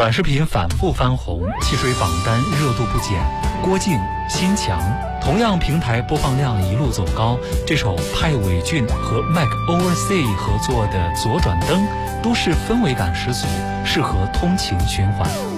短视频反复翻红，汽水榜单热度不减。郭靖、心墙，同样平台播放量一路走高。这首派伟俊和 Mac Oversea 合作的《左转灯》，都市氛围感十足，适合通勤循环。